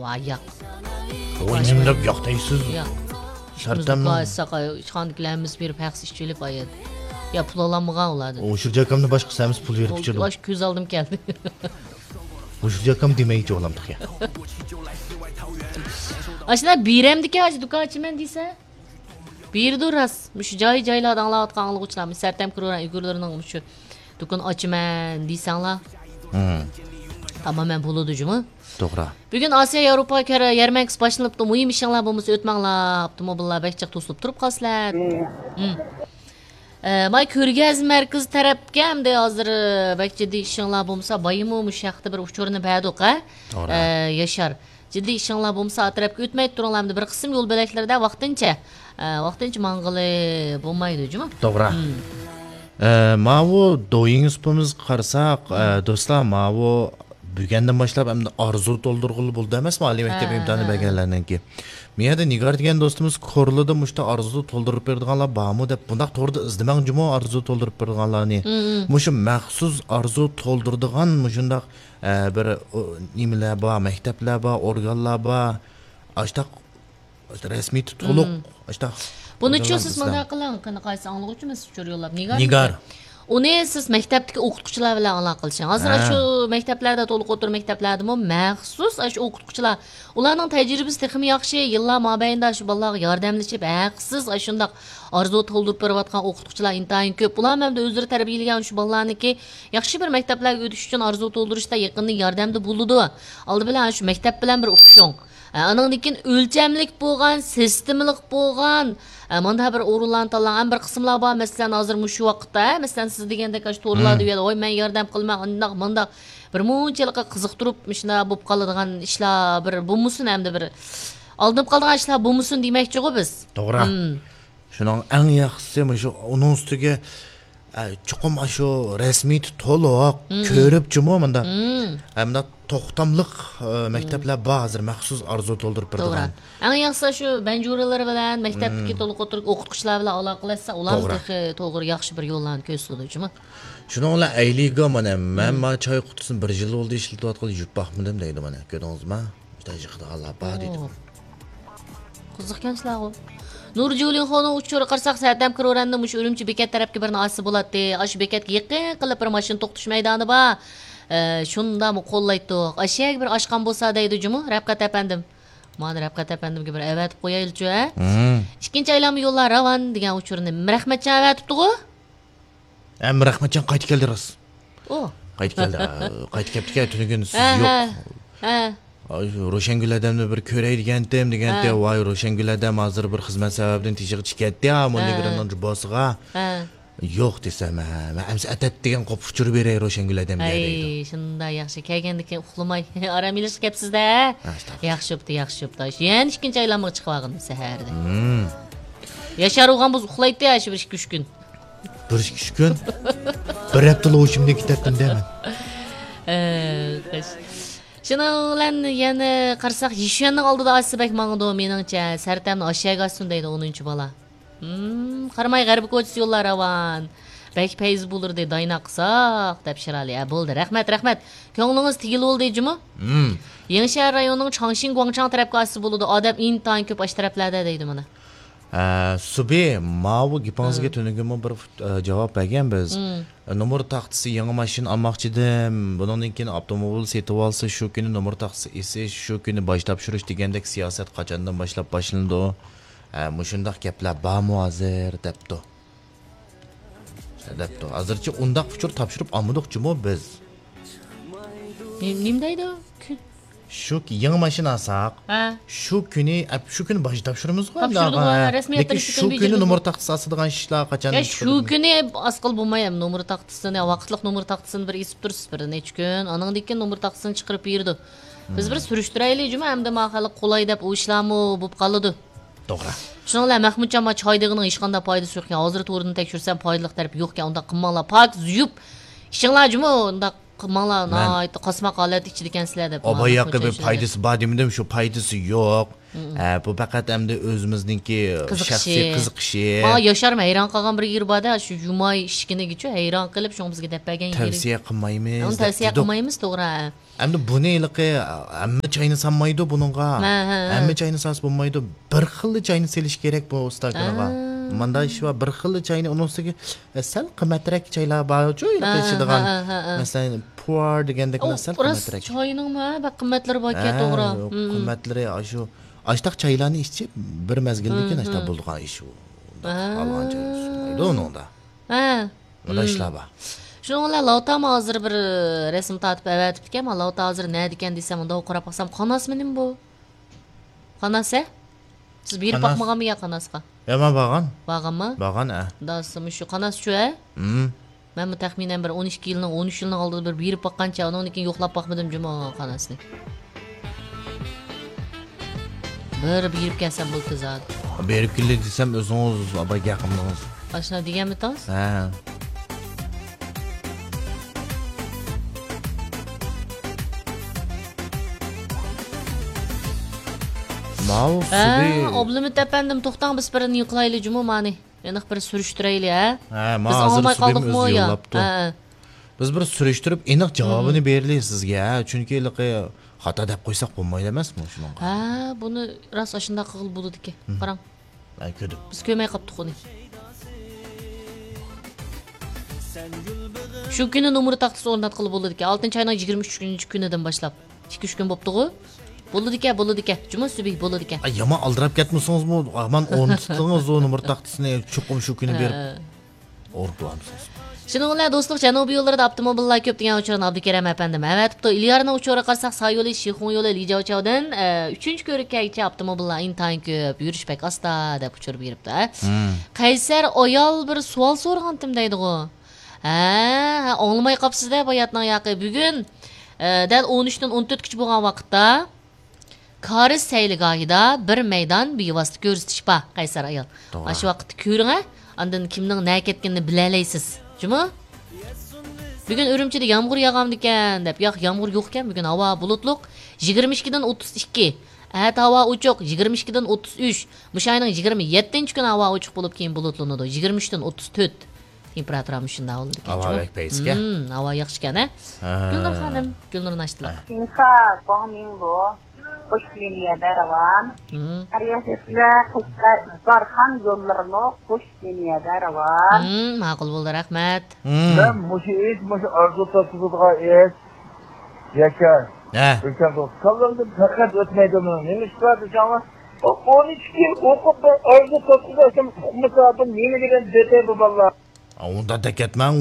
Vay yo'q. O'ynamlab yo'qdaysiz. Yo'q. Shartamni. Saqa chiqandikilarimiz berib haqs ishchilib ayad. Ya pul olamıgan oladı. O'shirjakamni boshqa samiz pul berib ichirdim. Baş göz aldım geldi. O'shirjakam demaychi olamdiq ya. Aslında biremdiki hacı dukaçmen diyse. Bir duras. Şu joy-joylardan anlatgan anlıqçılar. Sertem kururan uygurlarının şu dukun açmen deysanlar. Tamamen buluducu mu? To'g'ri. Bugun Osiyo Yevropa yarmarkasi boshlanibdi. Muhim ishlar bo'lmasa o'tmanglar. Mobillar bekchiq to'silib turib qolsizlar. May ko'rgazma markazi tarafga hamda hozir bak jiddiy ishlar bo'lmasa, bayimo mushaqda bir uchurni berdik, Yashar. Jiddiy ishlar bo'lmasa, atrofga o'tmay turinglar. Bir qism yo'l belaklarida vaqtincha mang'ili bo'lmaydi-jimi? To'g'ri. Mavo doyingiz qarasak, do'stlar, mavo bugundan boshlab hamda orzu to'ldirg'ili bo'ldi emasmi? Oliy maktab imtihoni berganlardan keyin. Miyada Nigar degan do'stimiz ko'rildi, mushta orzu to'ldirib berganlar bormi deb bundaq to'g'ri izlamang jumo orzu to'ldirib berganlarni. Mushu maxsus orzu to'ldirdigan mushundaq bir nimalar bor, maktablar bor, organlar bor. Ashtaq rasmiy to'liq ashtaq. Buning siz mana qiling, qaysi anglag'uchimiz uchun yo'llab Nigar. Uni siz maktabdagi o'qituvchilar bilan aloqa qilishing. Hozir shu maktablarda to'liq o'tirib maktablardami maxsus shu o'qituvchilar, ularning tajribasi texmi yaxshi, yillar mobaynida shu bolalarga yordamlashib, haqsiz shundaq orzu to'ldirib berayotgan o'qituvchilar intayin ko'p. Ular ham o'zlari tarbiyalagan shu bolalarniki yaxshi bir maktablarga o'tish uchun orzu to'ldirishda yaqinda yordamda bo'ladi. Oldi bilan shu maktab bilan bir o'qishing. Aningdan o'lchamlik bo'lgan, sistemlik bo'lgan mana bir o'rinlarni tanlagan bir qismlar bor. Masalan, hozir shu vaqtda, masalan, siz degandek shu to'g'rilarda uyada, "Voy, men yordam qilmang, undaq bir munchalikqa qiziqtirib, shuna bo'lib qoladigan ishlar bir bo'lmasin, hamda bir oldinib qolgan ishlar bo'lmasin demoqchi-ku biz." To'g'ri. Shuning eng yaxshisi shu uning ustiga chuqum shu rasmiy to'liq ko'rib jumo menda. Hamda to'xtamliq maktablar bor, hozir maxsus orzu to'ldirib beradigan. Eng yaxshisi shu banjuralar bilan maktabdagi to'liq o'tirib o'qituvchilar bilan aloqalashsa, ular to'g'ri yaxshi bir yo'llarni ko'rsatadi-jimi? Shuni ular ayliga mana men choy qutisini 1 yil bo'ldi ishlatayotgan yurib baxmidim deydi mana. Ko'rdingizmi? Tajikda Allah bor deydi. Qiziqkansizlar. Nurjulin xonim uchur qarsak saatdan kirorandim mush Urumchi bekat tarafga bir nosi bo'ladi. Shu bekatga yaqin qilib bir mashina to'xtash maydoni bor. Shunda mu qo'llaydik. Ashak bir oshqon bo'lsa deydi-jimi? Rabqat apandim. Mana Rabqat apandimga bir avatib qo'yaylik-chi, ha? Ikkinchi aylanma yo'llar ravon degan uchurni Rahmatjon avatibdi-ku? Rahmatjon qaytib keldi ras. Qaytib keldi. Qaytib keldi tunugun siz yo'q. Ro'shangul adamni bir ko'ray deganda, voy Ro'shangul adam hozir bir xizmat sababidan teshig'i chiqyapti, Mo'lligirning bosiga. Yo'q desam, men amsa atat degan qop uchirib beray Ro'shangul adamga deydi. Shunda yaxshi kelgandikan uxlamay aramilish qilibsiz-da. Yaxshi bo'pti. Yana ikkinchi aylanmaga chiqib olgandim saharda. Yashar o'g'an biz uxlaydi-ya shu 1-2 kun. 1-2 kun? Bir hafta o'shimda ketdim deyman. Şunun bilan yana qarasak, Yishyanning oldida Asibek mangdi meningcha, Sartamni oshaga olsin deydi 10-chi bola. Qaramay g'arb ko'chisi yo'llar ravon. Bek payz bo'lur deb dayna qilsak deb shirali. Bo'ldi, rahmat. Ko'nglingiz tigil bo'ldi-jimi? Yanshar rayonining Changshin Guangchang tarafga olsa bo'ladi. Odam intayin ko'p ash taraflarda deydi mana. Subi, mavu gipangizga tunugimi bir javob bergan biz. Nomer taxtisi yangi mashina olmoqchi edim. Bundan keyin avtomobil setib olsa, shu kuni nomer taxtisi esa shu kuni bosh topshirish degandek siyosat qachondan boshlab boshlandi. Mushundaq gaplar bormi hozir debdi. Hozircha undaq uchur topshirib olmadik-jimi biz. Nim deydi? Shu yangi mashina olsak, shu kuni bosh topshiramiz-ku. Lekin shu kuni nomer taxtisi asadigan ishlar qachon? Shu kuni asqil bo'lmayam nomer taxtisini, vaqtliq nomer taxtisini bir esib tursiz bir necha kun. Aningdan keyin nomer taxtisini chiqarib berdi. Biz bir surishtiraylik-jimi, hamda mahalla qulay deb u ishlarmi bo'lib qoladi. To'g'ri. Shuninglar Mahmudjon ma choydig'ining hech qanday foydasi yo'q ekan. Hozir to'g'rini tekshirsam foydali taraf yo'q ekan. Unda qilmanglar, pak yuyib ishinglar-jimi, unda qilmanglar, nihoyatda qasmoq holat ichida ekansizlar deb. Oboyoqqa bir foydasi bor dedim, shu foydasi yo'q. Bu faqat hamda o'zimizningki shaxsiy qiziqishi. Ma Yashar hayron qolgan bir yer borda, shu Jumay ishkinigacha hayron qilib, shu bizga deb bergan yeri. Tavsiya qilmaymiz. Uni tavsiya qilmaymiz, to'g'ri. Hamda buni iliqi hamma choyni sanmaydi buningga. Hamma choyni sansa bo'lmaydi. Bir xil choyni selish kerak bu stakanga. Manda ish va bir xil choyni uning ustiga sal qimmatroq choylar bor-ku, ichadigan. Masalan, pour degandek sal qimmatroq. Choyning bak qimmatlari bor-ku, to'g'ri. Qimmatlari shu Aştaq çaylarını içip bir mezgildeki işte bulduğun iş o. Alman çayı. Onunda. Onda işler var. Şununla Lavta hazır bir resim tatip evet bitken ama Lavta hazır ne diken desem onda okurap baksam kanas benim bu. Kanas Siz bir bakmağa mı ya kanasqa? Ben bağan. Bağan mı? Bağan Dasım şu kanas şu Ben bu tahminen bir 12 yılını 13 yılını aldı bir bakkança onun için yoklap bakmadım cuma kanasını. Berip kelsem bo'ldi zot. Berip keldi desam o'zingiz abay yaqindingiz. Ashna deganmi tons? Ha. Mavsubi. Oblimi tependim to'xtang biz birini yiqlayli juma mani. Aniq bir surishtirayli ha. Ha, men hozir subim o'zi yo'llabdi. Biz bir surishtirib aniq javobini beraylik sizga, chunki xato deb qo'ysak bo'lmaydi emasmi shuning? Ha, buni rost ashunda qilib bo'ldi ekan. Qarang. Ha, ko'rdim. Biz ko'may qopdik uni. Shu kuni nomer taxtasi o'rnatqilib bo'ldi ekan. 6-oyning 23-kunidan boshlab. 2-3 kun bo'pti-ku. Bo'ldi ekan. Juma subih bo'ldi ekan. Ay, yomon aldirab ketmisingiz-mi? Aman o'rnatdingiz o nomer taxtasini chuqum shu kuni berib. O'rtlamsiz. Shuningdek do'stlik janubiy yo'llarida avtomobillar ko'p degan uchurni Abdukaram apandim. Evet, bu Ilyarning uchuri qarsak Say yo'li, Shixun yo'li, Lijavchovdan 3-ko'rikkacha avtomobillar intayin ko'p, yurish pek asta deb uchur beribdi. Qaysar ayol bir savol so'rgandim deydi-ku. Ha, anglamay qopsiz-da bayatning yaqi. Bugun dal 13 dan 14 kuncha bo'lgan vaqtda Karis sayligohida bir maydon bevosita ko'rsatish bor, Qaysar ayol. Shu vaqtda ko'ring-a, andan kimning nima ketganini bilalaysiz. Cuma? Bugün Ürümçi'de yağmur yağamdı ekan deb. Yo'q, yağmur yo'q ekan. Bugün havo bulutluq. 22 dan 32. At havo uchuq 22 dan 33. Mushayning 27-kun havo uchuq bo'lib keyin bulutlanadi. 23 dan 34. Temperatura shunda bo'ldi ekan. Havo paytga. Havo yaxshi ekan-a? Gulnur xonim, Gulnurni ochdilar. Insa Bongmingo Qo'shliniyada ravan. Ariyasizlar Barxan yo'llarini Qo'shliniyada ravan. Ma'qul bo'ldi, rahmat. Ben mushu arzu tatlığa es Yaşar. Ülkem dost. Kallandım fakat ötmeydimi. Neymiş vardı ama 12 yıl okup ben arzu tatlığa musabım yeni gelen dete bu valla. Onda da ketmang.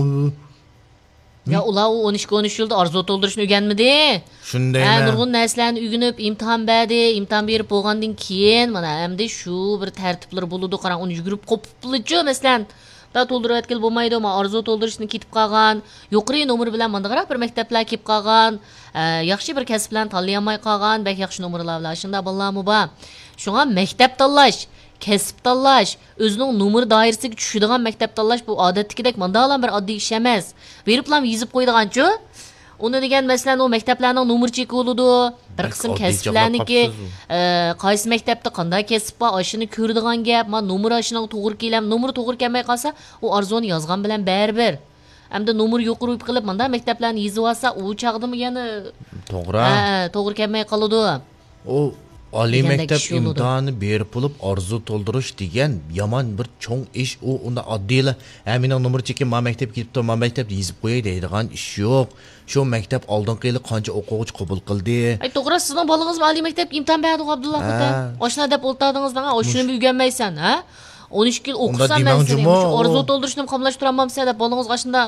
Ya ular 13 yilda arzu to'ldirishni o'rganmidi? Shundaymi? Nurg'un narsalarni o'rganib, imtihon berdi, imtihon berib bo'lgandan keyin mana endi shu bir tartiblar bo'ladi, qarang, uni yugurib qopibli-chi, masalan, da to'ldirayotgan bo'lmaydi, men arzu to'ldirishni ketib qolgan, yuqori nomer bilan menda qarab bir maktablar kelib qolgan, yaxshi bir kasblarni tanlay olmay qolgan, bak yaxshi nomerlar bilan shunda bolalarmi bor. Shunga maktab tanlash kasb tanlash, o'zining nomer doirasiga tushadigan maktab tanlash bu odatdagidek mandalan bir oddiy ish emas. Beriblam yezib qo'ydigan-chu. Uni degan masalan o maktablarning nomer cheki bo'ladi. Bir qism kasblarniki qaysi maktabda qanday kasb bor, oshini ko'radigan gap, men nomer oshining to'g'ri kelam, nomer to'g'ri kelmay qolsa, u arzoni yozgan bilan baribir. Hamda nomer yuqori qilib menda maktablarni yezib olsa, u chaqdimi yana to'g'ri. To'g'ri kelmay qoladi. O Oliy maktab imtihoni berib bo'lib arzu to'ldirish degan yomon bir cho'ng ish. U unda oddiyla mening nomer chekim ma maktab ketibdi, ma maktabda yezib qo'yay deydigan ish yo'q. Shu maktab oldingi yili qancha o'quvchi qabul qildi. Ay to'g'ri, sizning bolangiz oliy maktabga imtihon berdi, Abdulloh aka. Oshna deb o'ltirdingizdan, oshini o'rganmaysan, ha? 12 yil o'qisan men seni arzu to'ldirishni qamlashtirolmam sen deb bolangiz oshna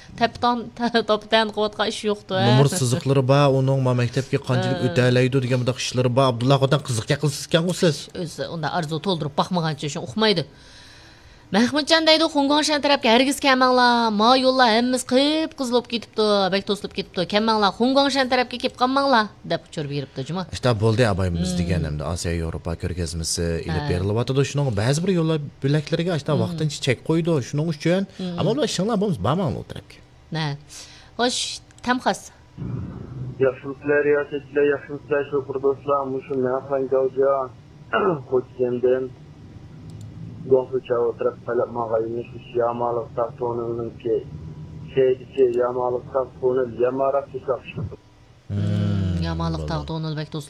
topdan quvvatga ish yo'qdi. Nomer siziqlari bor, uning ma maktabga qanchalik o'talaydi degan bunday ishlari bor. Abdulloh otadan qiziqqa qilsizkan-ku siz. O'zi unda arzu to'ldirib baxmagancha shuni o'qimaydi. Mahmudjon deydi, Qo'ng'ongshan tarafga hargiz kelmanglar. Ma yo'llar hammamiz qip-qizilib ketibdi, bek to'silib ketibdi. Kelmanglar, Qo'ng'ongshan tarafga kelib qolmanglar deb uchirib beribdi juma. İşte bo'ldi abayimiz degan hamda Osiyo Yevropa ko'rgazmasi ilib berilyapti. Shuning ba'zi bir yo'llar bo'laklariga işte vaqtincha chek qo'ydi. Shuning uchun, ammo ular ishinglar bo'lmas, barmang o'tirib. Na. Xo'sh, Tamxas. Yaşlıklar, yaşlıklar, yaşlıklar, şoför dostlar, muşum, nafan gavca, koçkenden, Gonsu çavutrap talep mağaymış, yamalık tahtonunun ki, yamalık tahtonun yamarak tutaqşıdı. Yamalık tağda onul bek